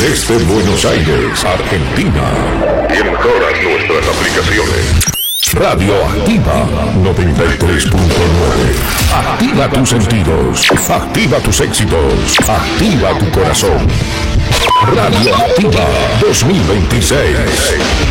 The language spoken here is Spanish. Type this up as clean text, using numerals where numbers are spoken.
Desde Buenos Aires, Argentina. Y en todas nuestras aplicaciones. Radio Activa 93.9. Activa tus sentidos. Activa tus éxitos. Activa tu corazón. Radio Activa 2026.